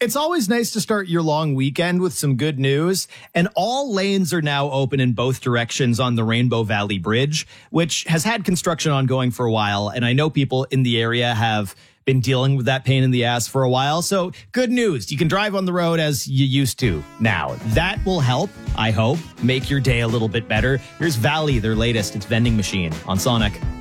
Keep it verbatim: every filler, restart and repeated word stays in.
It's always nice to start your long weekend with some good news, and all lanes are now open in both directions on the Rainbow Valley Bridge, which has had construction ongoing for a while, and I know people in the area have been dealing with that pain in the ass for a while, so good news. You can drive on the road as you used to now. That will help, I hope, make your day a little bit better. Here's Valley, their latest. It's Vending Machine on Sonic.